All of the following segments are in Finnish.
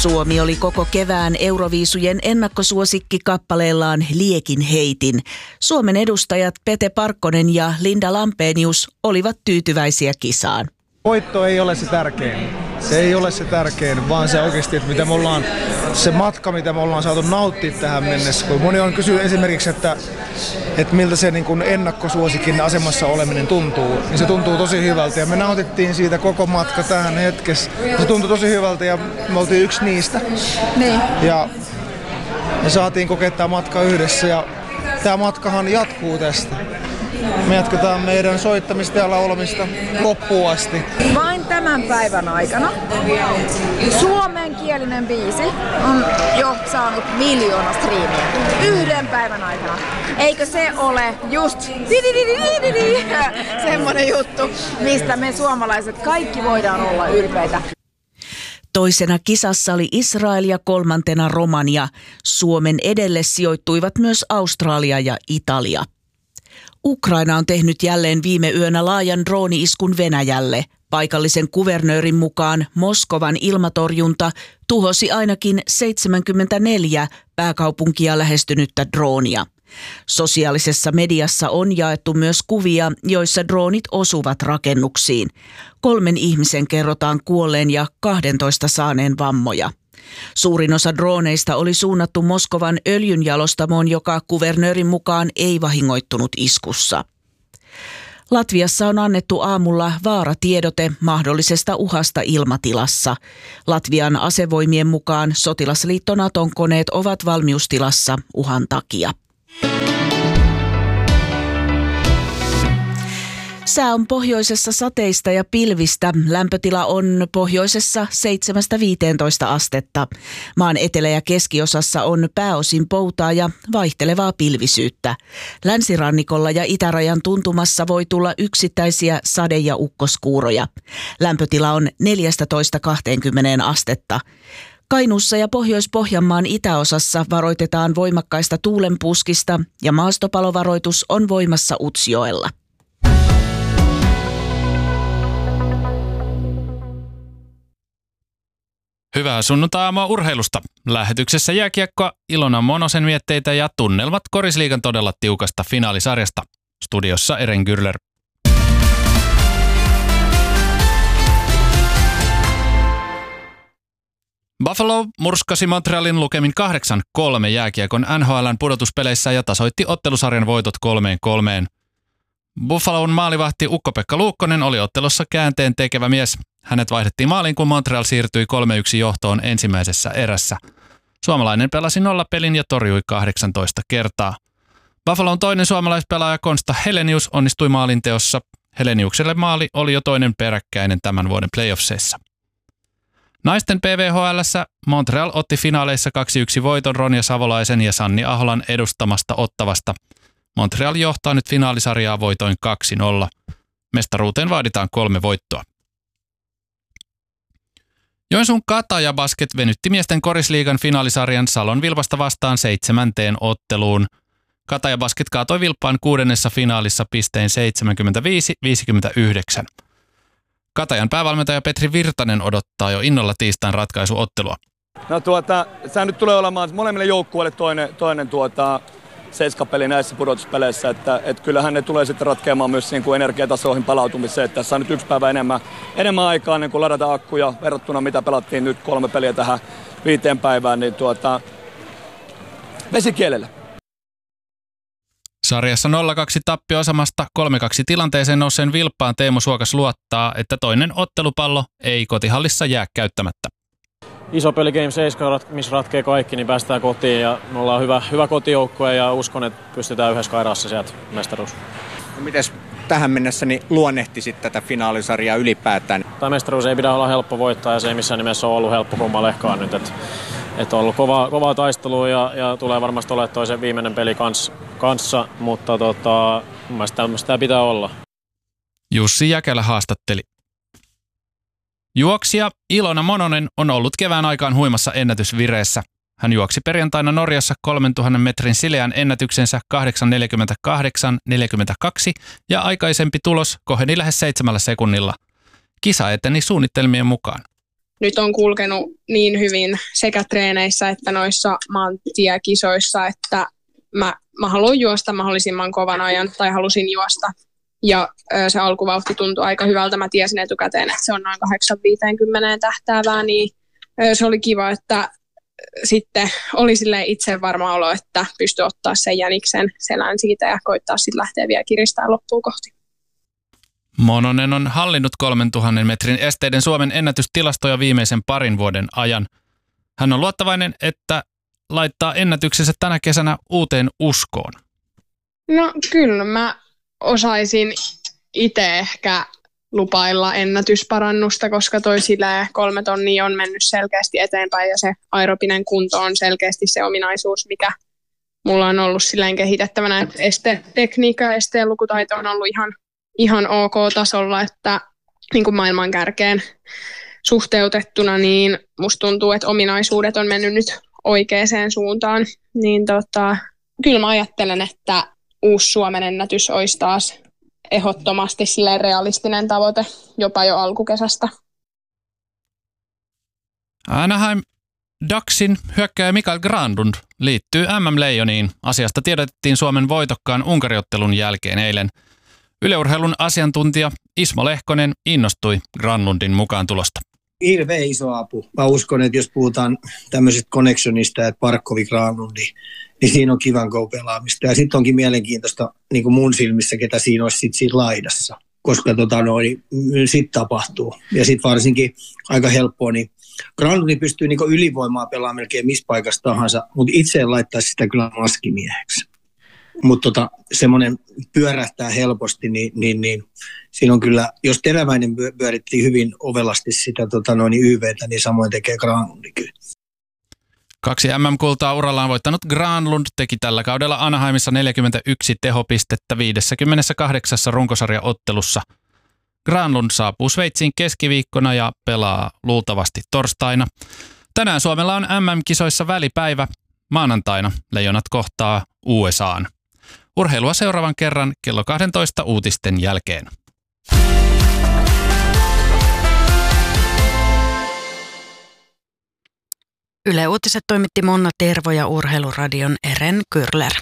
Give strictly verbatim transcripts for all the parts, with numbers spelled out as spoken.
Suomi oli koko kevään Euroviisujen ennakkosuosikki kappaleellaan Liekin heitin. Suomen edustajat Pete Parkkonen ja Linda Lampenius olivat tyytyväisiä kisaan. Voitto ei ole se tärkein. Se ei ole se tärkein, vaan se oikeasti, että mitä me ollaan, se matka, mitä me ollaan saatu nauttia tähän mennessä. Kun moni on kysynyt esimerkiksi, että, että miltä se niin kuin ennakkosuosikin asemassa oleminen tuntuu, niin se tuntuu tosi hyvältä. Ja me nautittiin siitä koko matka tähän hetkessä. Se tuntui tosi hyvältä ja me oltiin yksi niistä. Niin. Ja me saatiin kokea tämä matka yhdessä ja tämä matkahan jatkuu tästä. Me jatketaan meidän soittamista ja laulamista loppuun asti. Vain tämän päivän aikana suomenkielinen biisi on jo saanut miljoona striimiä. Yhden päivän aikana. Eikö se ole just semmoinen juttu, mistä me suomalaiset kaikki voidaan olla ylpeitä. Toisena kisassa oli Israel ja kolmantena Romania. Suomen edelle sijoittuivat myös Australia ja Italia. Ukraina on tehnyt jälleen viime yönä laajan drooni-iskun Venäjälle. Paikallisen kuvernöörin mukaan Moskovan ilmatorjunta tuhosi ainakin seitsemänkymmentäneljä pääkaupunkia lähestynyttä droonia. Sosiaalisessa mediassa on jaettu myös kuvia, joissa droonit osuvat rakennuksiin. Kolmen ihmisen kerrotaan kuolleen ja kahdentoista saaneen vammoja. Suurin osa drooneista oli suunnattu Moskovan öljynjalostamoon, joka kuvernöörin mukaan ei vahingoittunut iskussa. Latviassa on annettu aamulla vaaratiedote mahdollisesta uhasta ilmatilassa. Latvian asevoimien mukaan sotilasliitto Naton koneet ovat valmiustilassa uhan takia. Sää on pohjoisessa sateista ja pilvistä. Lämpötila on pohjoisessa seitsemästä viiteentoista astetta. Maan etelä- ja keskiosassa on pääosin poutaa ja vaihtelevaa pilvisyyttä. Länsirannikolla ja itärajan tuntumassa voi tulla yksittäisiä sade- ja ukkoskuuroja. Lämpötila on neljätoista kaksikymmentä astetta. Kainuussa ja Pohjois-Pohjanmaan itäosassa varoitetaan voimakkaista tuulenpuskista ja maastopalovaroitus on voimassa Utsjoella. Hyvää sunnuntai-aamua urheilusta. Lähetyksessä jääkiekkoa, Ilona Monosen mietteitä ja tunnelmat Korisliigan todella tiukasta finaalisarjasta. Studiossa Eren Gürler. Buffalo murskasi Montrealin lukemin kahdeksan kolme jääkiekon N H L:n pudotuspeleissä ja tasoitti ottelusarjan voitot kolmeen kolmeen. Buffalon maalivahti Ukko-Pekka Luukkonen oli ottelussa käänteen tekevä mies. Hänet vaihdettiin maaliin, kun Montreal siirtyi kolme yksi johtoon ensimmäisessä erässä. Suomalainen pelasi nollapelin ja torjui kahdeksantoista kertaa. Buffalon toinen suomalaispelaaja Konsta Helenius onnistui maalinteossa. Heleniukselle maali oli jo toinen peräkkäinen tämän vuoden playoffseissa. Naisten P V H L:ssä Montreal otti finaaleissa kaksi yksi voiton Ronja Savolaisen ja Sanni Aholan edustamasta Ottavasta. Montreal johtaa nyt finaalisarjaa voitoin kaksi nolla. Mestaruuteen vaaditaan kolme voittoa. Joensuun Kataja Basket venytti miesten Korisliigan finaalisarjan Salon Vilpasta vastaan seitsemänteen otteluun. Kataja Basket kaatoi Vilppaan kuudennessa finaalissa pistein seitsemänkymmentäviisi viisikymmentäyhdeksän. Katajan päävalmentaja Petri Virtanen odottaa jo innolla tiistain ratkaisuottelua. No tuota, tämä nyt tulee olemaan molemmille joukkueille toinen, toinen tuota, seiskapeli näissä pudotuspeleissä, että et kyllähän ne tulee sitten ratkeamaan myös niin kuin energiatasoihin palautumiseen. Että tässä on nyt yksi päivä enemmän, enemmän aikaa niin kuin ladata akkuja verrattuna mitä pelattiin nyt kolme peliä tähän viiteen päivään, niin tuota, vesikielellä. Sarjassa nolla kaksi tappio-asemasta kolme kaksi tilanteeseen nousseen Vilppaan Teemu Suokas luottaa, että toinen ottelupallo ei kotihallissa jää käyttämättä. Iso peli Game seitsemän, missä ratkee kaikki, niin päästään kotiin ja me ollaan hyvä, hyvä kotijoukkue ja uskon, että pystytään yhdessä kairassa sieltä mestaruus. No mites tähän mennessä niin luonnehtisit tätä finaalisarjaa ylipäätään? Tämä mestaruus ei pidä olla helppo voittaa ja se ei missään nimessä ole ollut helppo kummallekaan nyt. Että et on ollut kovaa, kovaa taistelua ja, ja tulee varmasti olemaan toisen viimeinen peli kans, kanssa, mutta tota, mun mielestä tämmöistä tämä pitää olla. Jussi Jäkelä haastatteli. Juoksija Ilona Mononen on ollut kevään aikaan huimassa ennätysvireessä. Hän juoksi perjantaina Norjassa kolmentuhannen metrin sileän ennätyksensä kahdeksan neljäkymmentäkahdeksan neljäkymmentäkaksi ja aikaisempi tulos koheni lähes seitsemällä sekunnilla. Kisa eteni suunnitelmien mukaan. nyt on kulkenut niin hyvin sekä treeneissä että noissa maantiekisoissa, että mä, mä haluan juosta mahdollisimman kovan ajan tai halusin juosta. Ja ö, se alkuvauhti tuntui aika hyvältä. Mä tiesin etukäteen, että se on noin kahdeksan viisikymmentä tähtäävää, niin ö, se oli kiva, että sitten oli silleen itse varma olo, että pystyi ottaa sen jäniksen selän siitä ja koittaa sitten lähteä vielä kiristää loppuun kohti. Mononen on hallinnut kolmentuhannen metrin esteiden Suomen ennätystilastoja viimeisen parin vuoden ajan. Hän on luottavainen, että laittaa ennätyksensä tänä kesänä uuteen uskoon. No kyllä mä osaisin itse ehkä lupailla ennätysparannusta, koska toi silleen kolme tonnia on mennyt selkeästi eteenpäin ja se aerobinen kunto on selkeästi se ominaisuus, mikä mulla on ollut silleen kehitettävänä. Että estetekniikka ja esteen lukutaito on ollut ihan, ihan ok tasolla, että niin kuin maailman kärkeen suhteutettuna, niin musta tuntuu, että ominaisuudet on mennyt nyt oikeaan suuntaan. Niin tota, kyllä mä ajattelen, että uusi Suomen ennätys olisi taas ehdottomasti silleen realistinen tavoite jopa jo alkukesästä. Anaheim Ducksin hyökkääjä Mikael Granlund liittyy M M-leijoniin. Asiasta tiedotettiin Suomen voitokkaan Unkariottelun jälkeen eilen. Yle Urheilun asiantuntija Ismo Lehkonen innostui Granlundin mukaan tulosta. Hirveän iso apu. Mä uskon, että jos puhutaan tämmöisestä connectionista, että Parkkovi Granlundi, niin siinä on kivan go-pelaamista. Ja sitten onkin mielenkiintoista niin kuin mun silmissä, ketä siinä olisi sit siinä laidassa, koska tota, no, niin, sitten tapahtuu. Ja sitten varsinkin aika helppoa, niin Granlundi pystyy niin kuin ylivoimaa pelaamaan melkein missä paikassa tahansa, mutta itse en laittaisi sitä kyllä maskimieheksi. Mutta tota, semmoinen pyörähtää helposti, niin, niin, niin siinä on kyllä, jos Teräväinen pyöritti hyvin ovelasti sitä tota, noin Y V:tä, niin samoin tekee Granlundi kyllä. Kaksi M M-kultaa urallaan voittanut Granlund teki tällä kaudella Anaheimissa neljäkymmentäyksi tehopistettä viisikymmentäkahdeksan runkosarjaottelussa. Granlund saapuu Sveitsiin keskiviikkona ja pelaa luultavasti torstaina. Tänään Suomella on M M-kisoissa välipäivä. Maanantaina Leijonat kohtaa U S A:n. Urheilua seuraavan kerran kello kaksitoista uutisten jälkeen. Yle Uutiset toimitti Monna Tervo ja Urheiluradion Eren Kyrler.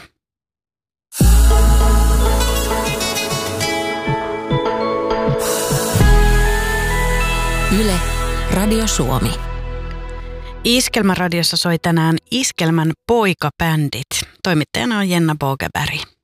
Yle, Radio Suomi. Iskelmäradiossa soi tänään Iskelmän poikabändit. Toimittajana on Jenna Bogeberg.